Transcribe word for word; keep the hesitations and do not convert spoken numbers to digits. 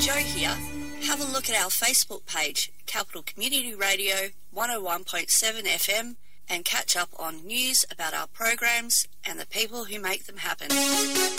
Jo here. Have a look at our Facebook page, Capital Community Radio one oh one point seven F M, and catch up on news about our programs and the people who make them happen.